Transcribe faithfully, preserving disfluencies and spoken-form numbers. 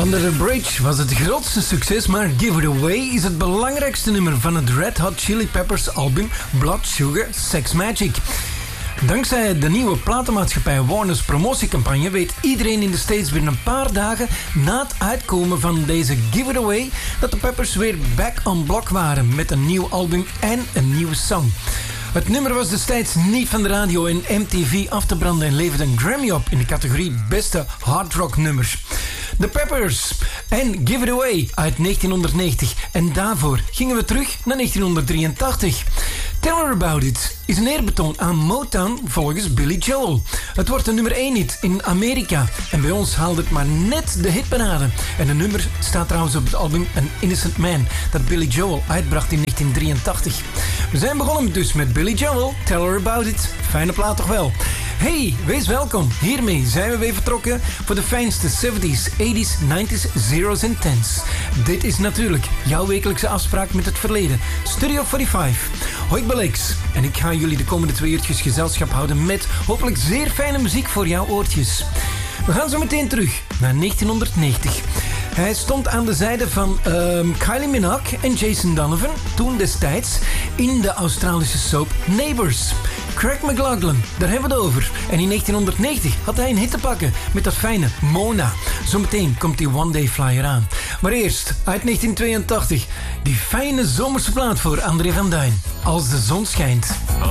Under the Bridge was het grootste succes, maar Give It Away is het belangrijkste nummer van het Red Hot Chili Peppers album Blood Sugar Sex Magik. Dankzij de nieuwe platenmaatschappij Warner's promotiecampagne weet iedereen in de States binnen een paar dagen na het uitkomen van deze Give It Away dat de Peppers weer back on block waren met een nieuw album en een nieuwe song. Het nummer was destijds niet van de radio en M T V af te branden en leverde een Grammy op in de categorie beste hard rock nummers. The Peppers en Give It Away uit negentienhonderdnegentig. En daarvoor gingen we terug naar negentienhonderddrieëntachtig. Tell Her About It is een eerbetoon aan Motown volgens Billy Joel. Het wordt een nummer één hit in Amerika. En bij ons haalde het maar net de hitparade. En de nummer staat trouwens op het album An Innocent Man dat Billy Joel uitbracht in negentiendrieëntachtig. We zijn begonnen dus met Billy Joel, Tell Her About It. Fijne plaat toch wel? Hey, wees welkom. Hiermee zijn we weer vertrokken voor de fijnste zeventies, tachtiger, negentiger, zero's en tens. Dit is natuurlijk jouw wekelijkse afspraak met het verleden. Studio vijfenveertig. Hoi, ik ben Lex en ik ga jullie de komende twee uurtjes gezelschap houden met hopelijk zeer fijne muziek voor jouw oortjes. We gaan zo meteen terug naar negentienhonderdnegentig. Hij stond aan de zijde van um, Kylie Minogue en Jason Donovan, toen destijds in de Australische soap Neighbours. Craig McLachlan, daar hebben we het over. En in negentienhonderdnegentig had hij een hit te pakken met dat fijne Mona. Zometeen komt die One Day Flyer aan. Maar eerst, uit negentientweeëntachtig, die fijne zomerse plaat voor André van Duin. Als de zon schijnt.